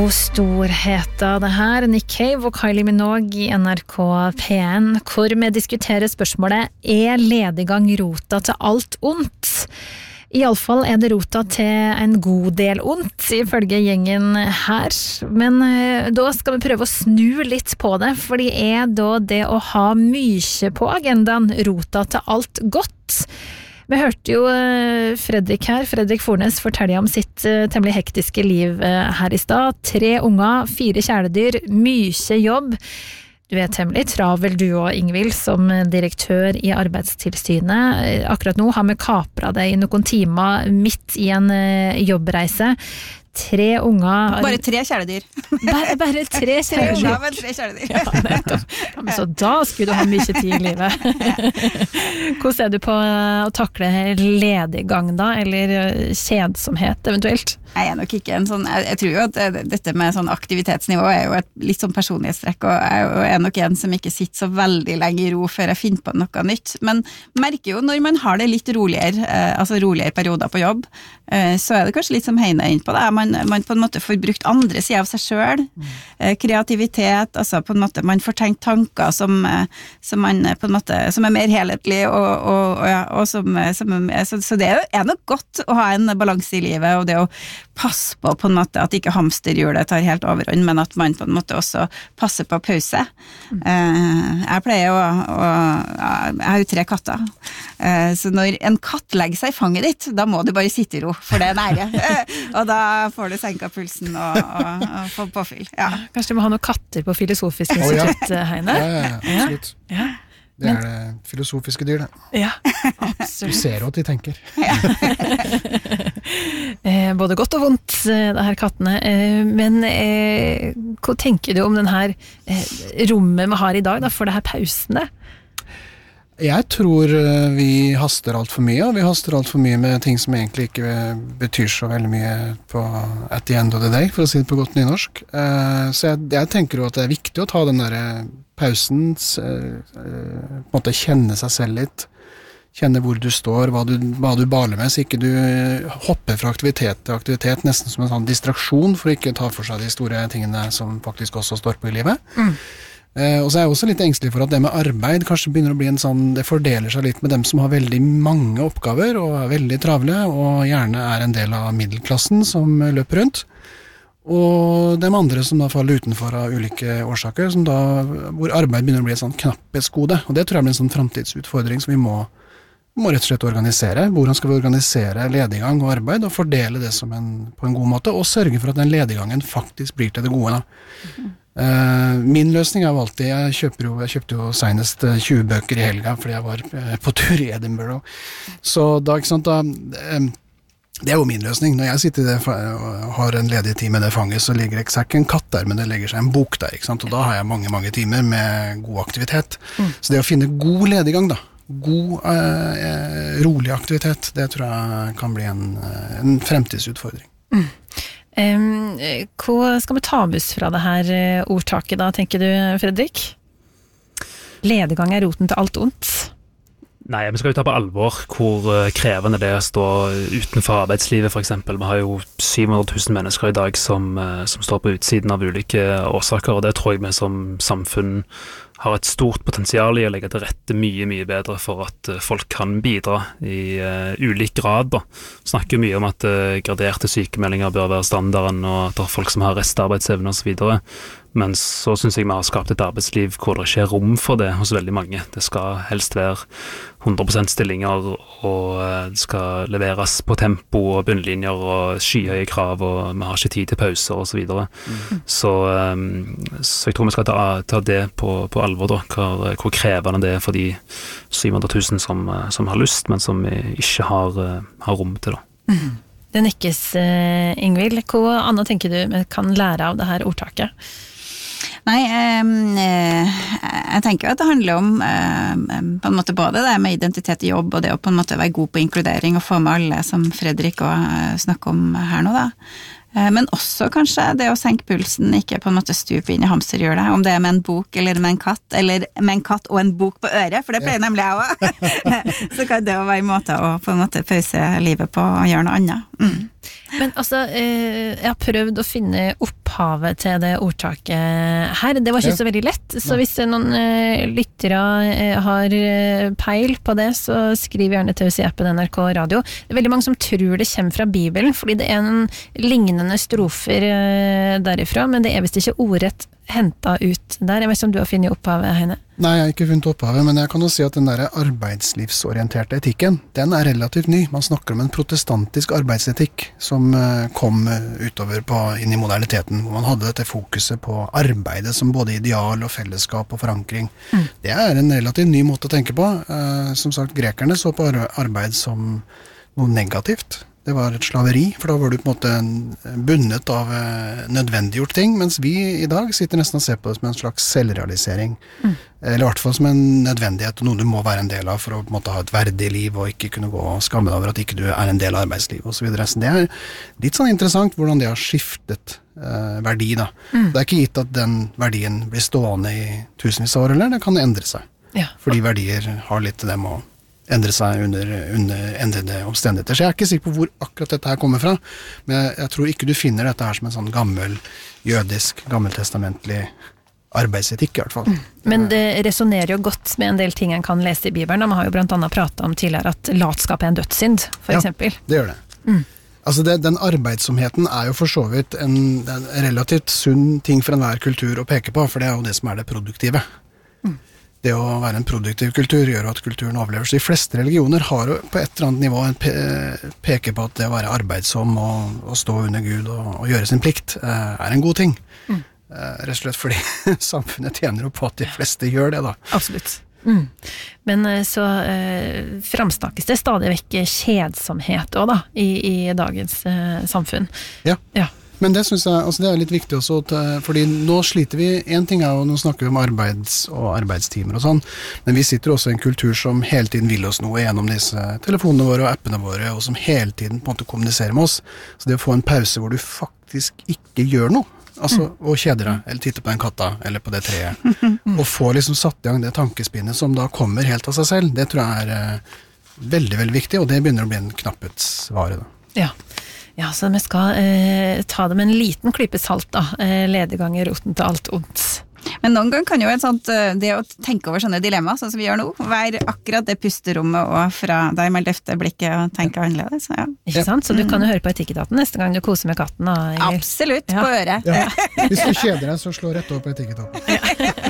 To storheter det her, Nick Cave og Kylie Minogue I NRK P1, hvor vi diskuterer spørsmålet lediggang rota til alt ondt? I alle fall det rota til en god del ondt, ifølge gjengen her. Men da skal vi prøve å snu litt på det, fordi da det å ha mye på agendaen rota til alt godt? Vi hørte jo Fredrik Fornes fortelle om sitt temmelig hektiske liv her I stad. 3 unger, 4 kjæledyr, mye jobb. Du temmelig travel du og Ingvild som direktør I Arbeidstilsynet. Akkurat nå har vi kapret deg I noen timer midt I en jobbreise. 3 unger... Bare 3 kjæledyr. Bare 3 kjæledyr. 3 unger, men 3 kjæledyr. Ja, nettopp. Men så da skulle du ha mye tid I livet. Hvordan du på å takle lediggang da, eller kjedsomhet eventuelt? Jeg nok ikke en sånn, jeg tror jo at dette med sånn aktivitetsnivå jo et litt sånn personlighetstrekk, og jeg nok en som ikke sitter så veldig lenge I ro før jeg finner på noe nytt, men merker jo når man har det litt roligere, altså roligere perioder på jobb, så det kanskje litt som Heine inn på det, man på en måte får brukt andre sider av seg selv, kreativitet, altså på en måte man får tenkt tanker som man på en måte, som mer helhetlig, og så det nok godt å ha en balanse I livet, og det å passe på en måte at ikke hamsterhjulet tar helt overhånd, men at man på en måte også passer på pause. Jeg pleier jeg har jo 3 katter, så når en katt legger seg I fanget ditt, da må du bare sitte I ro, for det nære. Og da får du senka pulsen og få påfyll. Ja. Kanskje du må ha noen katter på Filosofisk institutt, Heine? Ja, absolutt. Ja. Det det filosofiske dyr, det. Ja, absolutt. Du ser jo at de tenker. Både godt og vondt, det her kattene. Men hva tenker du om den her rommet vi har I dag, da, for det her pausene? Jeg tror vi haster alt for mye, og vi haster alt for mye med ting som egentlig ikke betyr så veldig mye på at the end of the day, for å si det på godt nynorsk. Så jeg tenker jo at det viktig å ta den der pausen, på en måte kjenne seg selv litt, kjenne hvor du står, hva du baler med, så ikke du hopper fra aktivitet til aktivitet, nesten som en sånn distraksjon, for å ikke ta for seg de store tingene som faktisk også står på I livet. Og så jeg også litt engstelig for at det med arbeid kanskje begynner å bli en sånn, det fordeler seg litt med dem som har veldig mange oppgaver og veldig travle, og gjerne en del av middelklassen som løper rundt. Og de andre som da faller utenfor av ulike årsaker, hvor arbeid begynner å bli et sånn knapphetsgode. Og det tror jeg blir en sånn fremtidsutfordring som vi må rett og slett organisere. Hvordan skal vi organisere lediggang og arbeid, og fordele det på en god måte, og sørge for at den lediggangen faktisk blir til det gode da. Min løsning jo alltid, jeg kjøpte jo senest 20 bøker I helga, fordi jeg var på tur I Edinburgh. Så da, ikke sant, det jo min løsning. Når jeg sitter og har en ledig tid med det fanget, så ligger det ikke en katt der, men det legger seg en bok der, ikke sant? Og da har jeg mange, mange timer med god aktivitet. Så det å finne god lediggang da, god, rolig aktivitet, det tror jeg kan bli en fremtidsutfordring. Hva skal vi ta med oss fra det her ordtaket da, tenker du, Fredrik? Lediggang roten til alt ondt? Nei, vi skal jo ta på alvor hvor krevende det å stå utenfor arbeidslivet, for eksempel. Vi har jo 700 000 mennesker I dag som står på utsiden av ulike årsaker, og det tror jeg vi som samfunn har et stort potensial I å legge til rette mye, mye bedre for at folk kan bidra I ulik grad. Da. Vi snakker mye om at graderte sykemeldinger bør være standarden, og at det folk som har restarbeidsevne og så videre. Men så synes jeg vi har skapt et arbeidsliv hvor det ikke rom for det hos veldig mange. Det skal helst være 100% stillinger, og det skal leveres på tempo og bunnlinjer og skyhøye krav, og vi har ikke tid til pauser og så videre. Så jeg tror vi skal ta det på alvor da, hvor krevende det for de 700 000 som har lyst, men som ikke har rom til det. Det nikkes, Ingvild. Hva annet tenker du vi kan lære av det her ordtaket? Nei, jeg tenker at det handler om på en måte både det med identitet I jobb, og det å på en måte være god på inkludering og få med alle som Fredrik også snakker om her nå da. Men også kanskje det å senke pulsen, ikke på en måte stupe inn I hamsterhjulet, om det med en bok eller med en katt, eller med en katt og en bok på øret, for det pleier nemlig jeg også. Så kan det jo være en måte å på en måte pause livet på og gjøre noe annet. Men altså, jeg har prøvd å finne opphavet til det ordtaket her. Det var ikke så veldig lett, så hvis noen lyttere har peil på det, så skriv gjerne til oss i appen NRK Radio. Det er veldig mange som tror det kommer fra Bibelen, fordi det er en lignende strofer derifra, men det er visst ikke ordrett hentet ut der. Jeg vet ikke om du har funnet opphavet, Heine? Nei, jeg har ikke funnet opphavet, men jeg kan jo si at den der arbeidslivsorienterte etikken, den er relativt ny. Man snakker om en protestantisk arbeidsetikk som kom utover inn i moderniteten, hvor man hadde dette fokuset på arbeidet som både ideal og fellesskap og forankring. Det er en relativt ny måte å tenke på. Som sagt, grekerne så på arbeid som noe negativt. Det var et slaveri, for da var du på en måte bundet av nødvendiggjort ting, mens vi i dag sitter nesten og ser på det som en slags selvrealisering. Eller i hvert fall som en nødvendighet, og noe du må være en del av for å på en måte ha et verdig liv, og ikke kunne gå og skamme deg over at ikke du er en del av arbeidslivet, og så videre. Så det er litt sånn interessant hvordan det har skiftet verdi, da. Det er ikke gitt at den verdien blir stående i tusenvis av år, eller det kan endre seg. Ja. Fordi verdier har litt til dem å endre seg under endrede omstendigheter. Så jeg er ikke sikker på hvor akkurat dette her kommer fra, men jeg tror ikke du finner dette her som en sånn gammel, jødisk, gammeltestamentlig arbeidsetikk i hvert fall. Men det resonerer jo godt med en del ting en kan lese i Bibelen. Man har jo blant annet pratet om tidligere at latskap er en dødssynd, for eksempel. Ja, det gjør det. Altså den arbeidsomheten er jo for så vidt en relativt sunn ting for enhver kultur å peke på, for det er jo det som er det produktive. Det å være en produktiv kultur gjør at kulturen overlever. Så de fleste religioner har jo på et eller annet nivå peker på at det å være arbeidsom og stå under Gud og gjøre sin plikt er en god ting. Rett og slett fordi samfunnet tjener jo på at de fleste gjør det, da. Absolutt. Men så framsnakkes det stadig vekk kjedsomhet også da, i dagens samfunn. Ja. Men det synes jeg, altså det er litt viktig også, fordi nå sliter vi, en ting er jo, nå snakker vi om og arbeidstimer og sånn, men vi sitter også i en kultur som hele tiden vil oss noe gjennom disse telefonene våre og appene våre, og som hele tiden på en måte kommuniserer med oss. Så det å få en pause hvor du faktisk ikke gjør noe, altså å kjede deg, eller titte på den katta, eller på det treet, og få liksom satt i gang det tankespinnet som da kommer helt av seg selv, det tror jeg er veldig, veldig viktig, og det begynner å bli en knapphetsvare da. Ja, så vi skal ta det med en liten klype salt da, lediggang i roten til alt ondt. Men noen gang kan jo det å tenke over sånne dilemmaer, sånn som vi gjør nå, være akkurat det pusterommet og fra der man løfter blikket og tenker annerledes. Ja. Ikke sant? Så du kan jo høre på Etikketaten neste gang du koser med katten da, Inger. Absolutt, på øret. Ja. Hvis du kjeder deg, så slå rett over på Etikketaten.